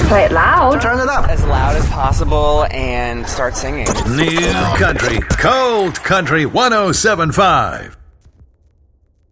Play it loud. Turn it up as loud as possible and start singing. New Country, Cold Country 107.5.